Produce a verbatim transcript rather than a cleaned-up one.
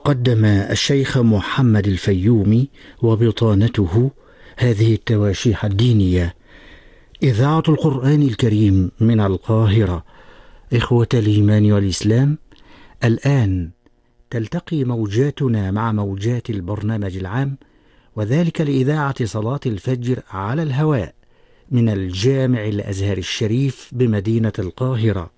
قدم الشيخ محمد الفيومي وبطانته هذه التواشيح الدينية. إذاعة القرآن الكريم من القاهرة. إخوة الإيمان والإسلام، الآن تلتقي موجاتنا مع موجات البرنامج العام، وذلك لإذاعة صلاة الفجر على الهواء من الجامع الأزهر الشريف بمدينة القاهرة.